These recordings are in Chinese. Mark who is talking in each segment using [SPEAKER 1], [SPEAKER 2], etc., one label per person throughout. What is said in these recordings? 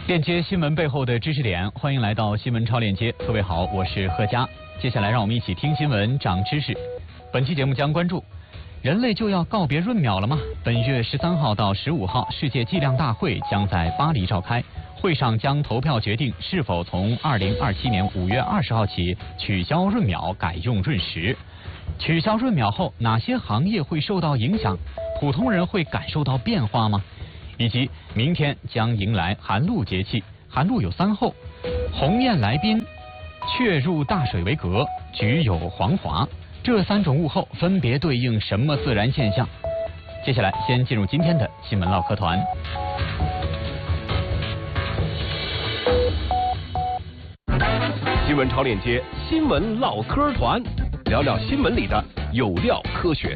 [SPEAKER 1] 链接新闻背后的知识点，欢迎来到新闻超链接。各位好，我是贺佳。接下来让我们一起听新闻，长知识。本期节目将关注：人类就要告别闰秒了吗？本月13号到15号，世界计量大会将在巴黎召开，会上将投票决定是否从2027年5月20号起取消闰秒，改用闰时。取消闰秒后，哪些行业会受到影响？普通人会感受到变化吗？以及明天将迎来寒露节气，寒露有3候：鸿雁来宾、雀入大水为革、菊有黄华。这3种物候分别对应什么自然现象？接下来先进入今天的新闻唠嗑团。
[SPEAKER 2] 新闻超链接，新闻唠嗑团，聊聊新闻里的有料科学。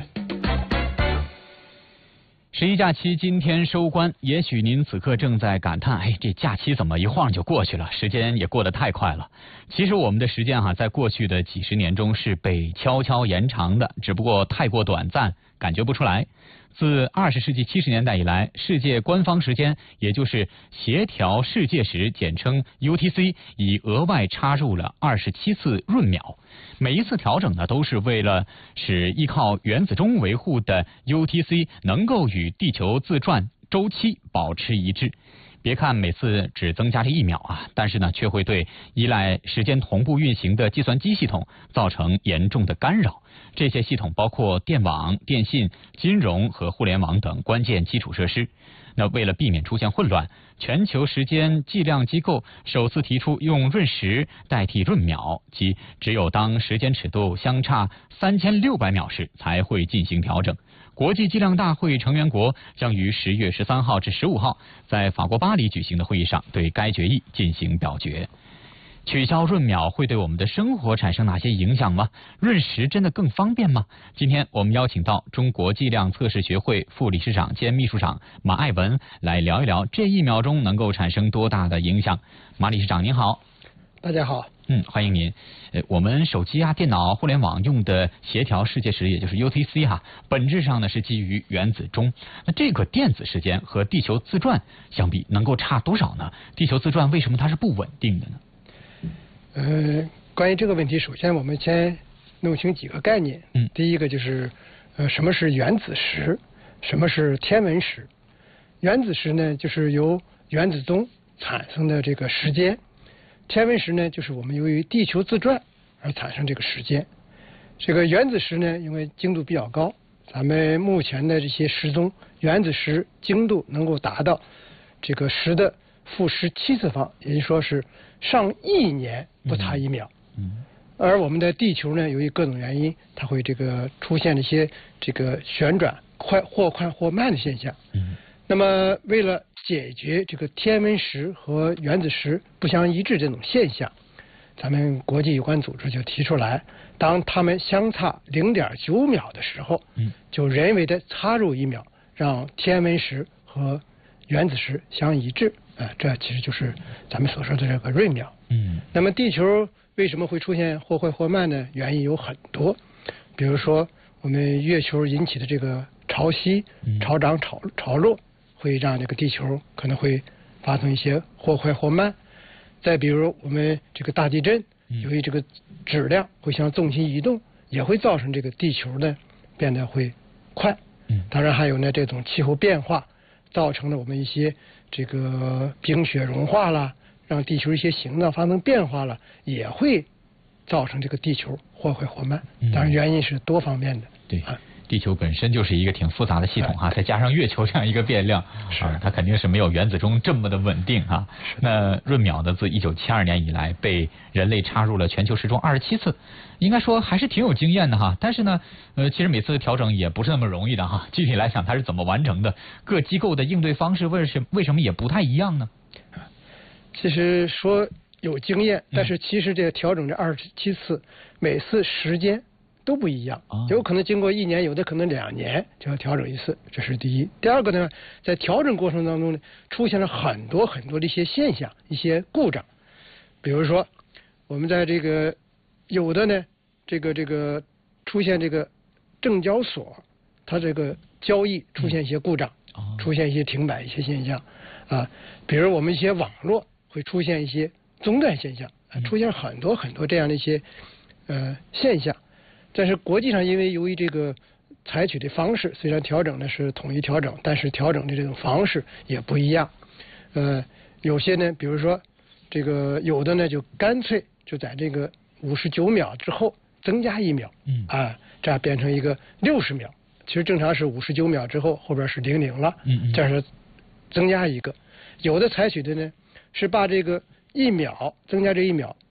[SPEAKER 1] 十一假期今天收官，也许您此刻正在感叹，这假期怎么一晃就过去了，时间也过得太快了。其实我们的时间在过去的几十年中是被悄悄延长的，只不过太过短暂，感觉不出来。自20世纪70年代以来，世界官方时间，也就是协调世界时，简称 UTC， 已额外插入了27次闰秒。每一次调整呢，都是为了使依靠原子钟维护的 UTC 能够与地球自转周期保持一致。别看每次只增加了1秒但是呢，却会对依赖时间同步运行的计算机系统造成严重的干扰。这些系统包括电网、电信、金融和互联网等关键基础设施。那为了避免出现混乱，全球时间计量机构首次提出用闰时代替闰秒，即只有当时间尺度相差3600秒时才会进行调整。国际计量大会成员国将于10月13号至15号在法国巴黎举行的会议上对该决议进行表决。取消闰秒会对我们的生活产生哪些影响吗？闰时真的更方便吗？今天我们邀请到中国计量测试学会副理事长兼秘书长马爱文来聊一聊这1秒钟能够产生多大的影响。马理事长您好。
[SPEAKER 3] 大家好。
[SPEAKER 1] 欢迎您。我们手机电脑、互联网用的协调世界时，也就是 UTC 本质上呢是基于原子钟。那这个电子时间和地球自转相比，能够差多少呢？地球自转为什么它是不稳定的呢？
[SPEAKER 3] 关于这个问题，首先我们先弄清几个概念。第一个就是什么是原子时，什么是天文时。原子时呢，就是由原子钟产生的这个时间。天文时呢，就是我们由于地球自转而产生这个时间。这个原子时呢，因为精度比较高，咱们目前的这些时钟原子时精度能够达到这个10的负17次方，也就是说是上亿年不差1秒。而我们的地球呢，由于各种原因，它会出现一些旋转或快或慢的现象。那么为了解决这个天文时和原子时不相一致这种现象，咱们国际有关组织就提出来，当它们相差0.9秒的时候，就人为的插入1秒，让天文时和原子时相一致。这其实就是咱们所说的这个闰秒。那么地球为什么会出现或快或慢的原因有很多，比如说我们月球引起的这个潮汐、潮涨、潮落，会让这个地球可能会发生一些或快或慢。再比如我们这个大地震，由于这个质量会向重心移动，也会造成这个地球呢变得会快。当然还有呢这种气候变化造成了我们一些这个冰雪融化了，让地球一些形状发生变化了，也会造成这个地球或快或慢。当然原因是多方面的。
[SPEAKER 1] 对。地球本身就是一个挺复杂的系统再加上月球这样一个变量，它肯定是没有原子钟这么的稳定那闰秒呢，自1972年以来被人类插入了全球时钟27次，应该说还是挺有经验的但是呢，其实每次调整也不是那么容易的具体来讲，它是怎么完成的？各机构的应对方式为什么也不太一样呢？
[SPEAKER 3] 其实说有经验，但是其实这调整这27次，每次时间都不一样，有可能经过1年，有的可能2年就要调整一次，这是第一。第二个呢，在调整过程当中呢，出现了很多的一些现象、一些故障。比如说，我们在这个有的呢，这个出现这个证交所，它这个交易出现一些故障，出现一些停摆一些现象。 比如我们一些网络会出现一些中断现象，出现很多这样的一些现象。但是国际上因为由于这个采取的方式虽然调整呢是统一调整，但是调整的这种方式也不一样。有些呢，比如说这个有的呢就干脆就在这个59秒之后增加1秒，这样变成一个60秒。其实正常是59秒之后后边是00了，这样是增加一个。有的采取的呢是把这个1秒增加这1秒